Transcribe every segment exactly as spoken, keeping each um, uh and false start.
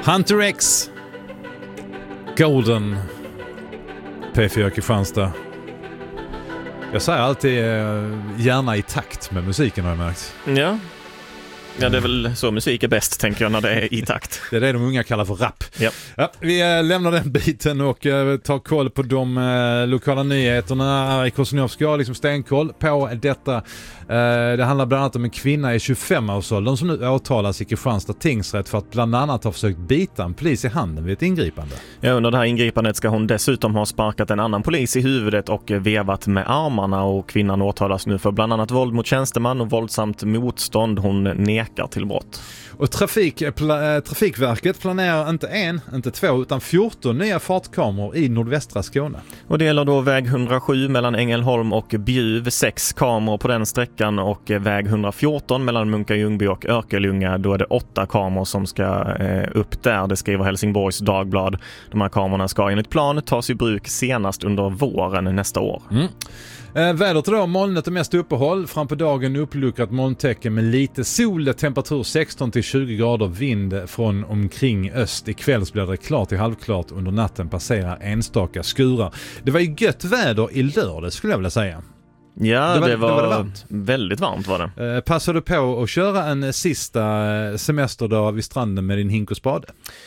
Hunter X, Golden, P fyra Kristianstad. Jag säger alltid eh, gärna i takt med musiken, har jag märkt. Ja. Ja, det är väl så musik är bäst, tänker jag, när det är i takt. Det är det de unga kallar för rap. Ja. Ja, vi äh, lämnar den biten och äh, tar koll på de äh, lokala nyheterna. Erik Kosunovski har liksom stenkoll på detta. Äh, det handlar bland annat om en kvinna i tjugofem-årsåldern som nu åtalas i Kristianstad tingsrätt för att bland annat ha försökt bita en polis i handen vid ett ingripande. Ja, under det här ingripandet ska hon dessutom ha sparkat en annan polis i huvudet och vevat med armarna, och kvinnan åtalas nu för bland annat våld mot tjänsteman och våldsamt motstånd. Hon nekar till brott. Och trafik, pla, Trafikverket planerar inte en, inte två, utan fjorton nya fartkameror i nordvästra Skåne. Och det gäller då väg hundrasju mellan Ängelholm och Bjuv, sex kameror på den sträckan, och väg hundrafjorton mellan Munka-Ljungby och Örkelljunga, då är det åtta kameror som ska eh, upp där, det skriver Helsingborgs Dagblad. De här kamerorna ska enligt plan tas i bruk senast under våren nästa år. Mm. Eh, vädret idag, molnet och mest uppehåll. Fram på dagen uppluckrat molntäcke med lite sol, temperatur sexton till tjugo grader, vind från omkring öst. Ikväll blir det klart till halvklart, under natten passerar enstaka skurar. Det var ju gött väder i lördag, skulle jag vilja säga. Ja, det var, det var, det var det var varmt. Väldigt varmt var det. Eh, passade du på att köra en sista semesterdag vid stranden med din hink och spade?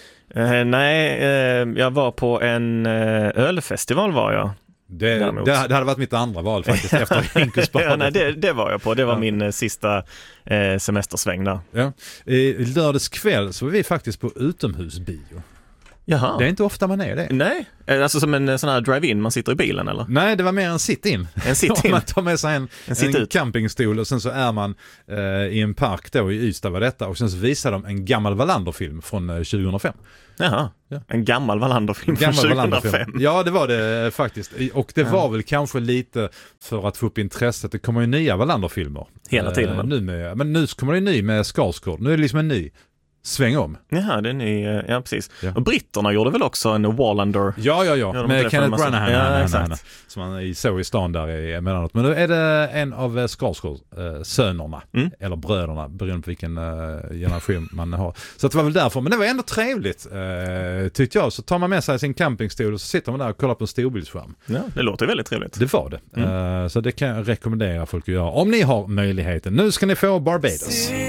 Eh, nej, eh, jag var på en eh, ölfestival var jag. Det, det, det hade varit mitt andra val faktiskt efter hink och spade. Ja, nej, det, det var jag på. Det var ja. min eh, sista eh, semestersväng där. Ja. I lördags kväll så var vi faktiskt på utomhusbio. Jaha. Det är inte ofta man är det. Nej, alltså som en sån här drive-in, man sitter i bilen eller? Nej, det var mer en sit-in. En sit-in? Man tar med sig en, en, en campingstol och sen så är man eh, i en park då i Ystad var detta, och sen så visar de en gammal Wallander-film från eh, tjugohundrafem. Jaha, ja. En gammal Wallander-film från gammal tjugohundrafem. Wallander-film. Ja, det var det eh, faktiskt. Och det ja. var väl kanske lite för att få upp intresset. Det kommer ju nya Wallander-filmer. Hela tiden. Eh, nu med, men nu kommer det en ny med Skarsgård. Nu är det liksom en ny. Sväng om. Jaha, det är ny, ja precis. Ja. Och britterna gjorde väl också en Wallander? Ja, ja, ja. Med Kenneth Branagh. Ja, exakt. Som man såg i stan där emellanåt. Men nu är det en av Skarsgård äh, sönerna. Mm. Eller bröderna, beroende på vilken äh, generation man har. Så det var väl därför. Men det var ändå trevligt, äh, tyckte jag. Så tar man med sig sin campingstol och så sitter man där och kollar på en storbildsskärm. Ja, det låter väldigt trevligt. Det var det. Mm. Uh, så det kan jag rekommendera folk att göra. Om ni har möjligheten. Nu ska ni få Barbados.